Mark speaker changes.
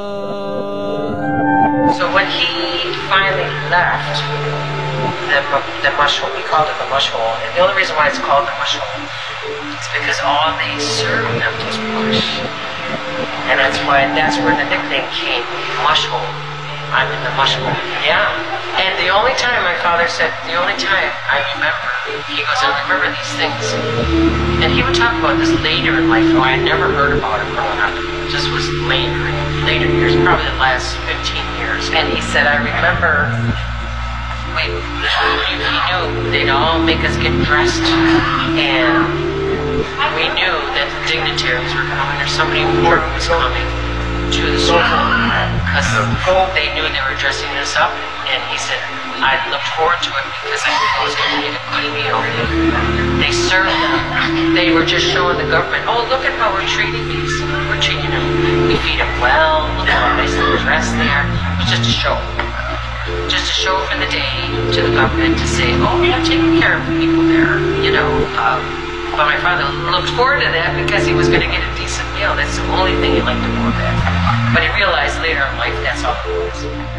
Speaker 1: So when he finally left the mush hole, we called it the mush hole, and the only reason why it's called the mush hole is because all they served them was mush. And that's where the nickname came, mush hole. I'm in the mush hole. Yeah. And the only time my father said, the only time I remember, he goes, I remember these things. And he would talk about this later in life. I had never heard about it growing up. It just was later years, probably the last 15 years. And he said, I remember, he knew they'd all make us get dressed. And we knew that the dignitaries were coming, or somebody important was coming to the sofa, because they knew they were dressing us up. And he said, I looked forward to it because I knew I was going to get a good meal. They served them. They were just showing the government, oh, look at how we're treating these. We're treating them. We feed them well. Look at how nice they're dressed there. It was just a show. Just a show for the day to the government to say, oh, you're taking care of the people there, you know. But my father looked forward to that because he was going to get a decent meal. That's the only thing he liked about that. But he realized later in life that's all it was.